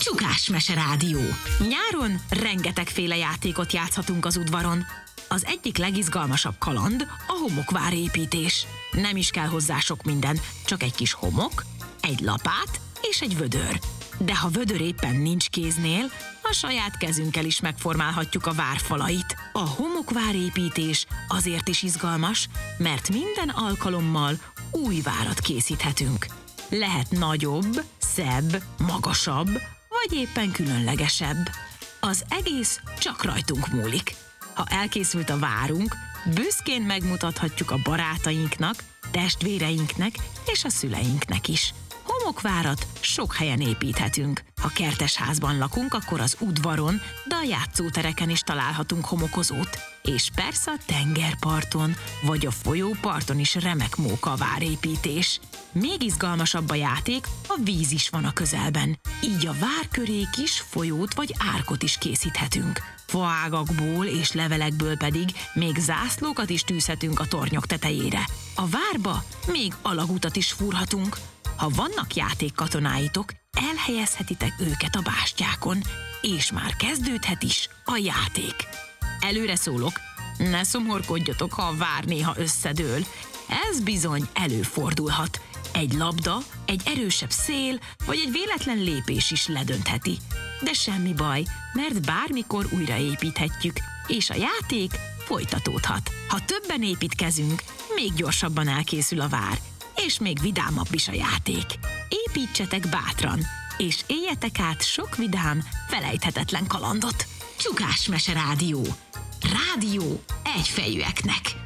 Csukás Mese Rádió. Nyáron rengetegféle játékot játszhatunk az udvaron. Az egyik legizgalmasabb kaland a homokvárépítés. Nem is kell hozzá sok minden, csak egy kis homok, egy lapát és egy vödör. De ha vödör éppen nincs kéznél, a saját kezünkkel is megformálhatjuk a várfalait. A homokvárépítés azért is izgalmas, mert minden alkalommal új várat készíthetünk. Lehet nagyobb, szebb, magasabb, vagy éppen különlegesebb. Az egész csak rajtunk múlik. Ha elkészült a várunk, büszkén megmutathatjuk a barátainknak, testvéreinknek és a szüleinknek is. Homokvárat sok helyen építhetünk. Ha kertesházban lakunk, akkor az udvaron, de a játszótereken is találhatunk homokozót. És persze a tengerparton, vagy a folyóparton is remek móka a várépítés. Még izgalmasabb a játék, ha víz is van a közelben. Így a vár köré kis folyót vagy árkot is készíthetünk. Faágakból és levelekből pedig még zászlókat is tűzhetünk a tornyok tetejére. A várba még alagutat is fúrhatunk. Ha vannak játékkatonáitok, elhelyezhetitek őket a bástyákon, és már kezdődhet is a játék. Előre szólok, ne szomorkodjatok, ha a vár néha összedől. Ez bizony előfordulhat. Egy labda, egy erősebb szél, vagy egy véletlen lépés is ledöntheti. De semmi baj, mert bármikor újraépíthetjük, és a játék folytatódhat. Ha többen építkezünk, még gyorsabban elkészül a vár, és még vidámabb is a játék. Építsetek bátran, és éljetek át sok vidám, felejthetetlen kalandot. Csukás Mese Rádió. Rádió egyfejűeknek.